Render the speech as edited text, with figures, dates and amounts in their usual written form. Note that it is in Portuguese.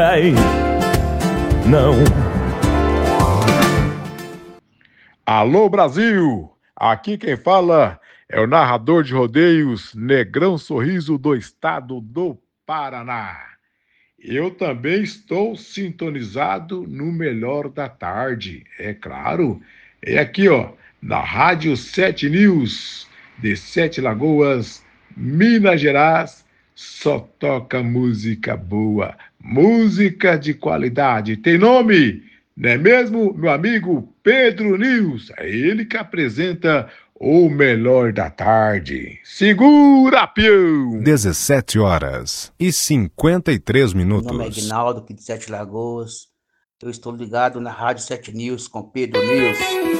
Ai, não. Alô, Brasil! Aqui quem fala é o narrador de rodeios Negrão Sorriso do estado do Paraná. Eu também estou sintonizado no melhor da tarde, é claro. É aqui, ó, na Rádio 7 News, de Sete Lagoas, Minas Gerais. Só toca música boa, música de qualidade. Tem nome, não é mesmo, meu amigo Pedro News? É ele que apresenta o melhor da tarde. Segura, peão! 17h53 Meu nome é minutos. Aguinaldo, aqui de Sete Lagoas. Eu estou ligado na Rádio 7 News com Pedro News.